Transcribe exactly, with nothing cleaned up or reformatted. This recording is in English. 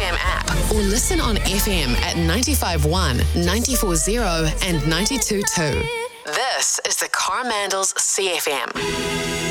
M app or listen on F M at ninety-five point one, ninety-four point zero and ninety-two point two. This is the Coromandels C F M.